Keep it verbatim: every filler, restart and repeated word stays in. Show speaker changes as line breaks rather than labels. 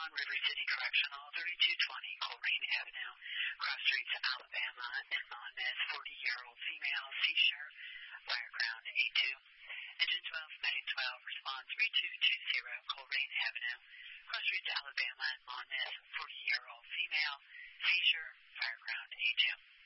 one, River City Correctional, thirty-two twenty Coleraine Avenue, cross streets Alabama, and Monmouth, forty-year-old female, seizure, fireground A two. Engine twelve, Medic twelve, response three two two zero Coleraine Avenue, cross streets Alabama, and Monmouth, forty-year-old female, seizure, fireground A two.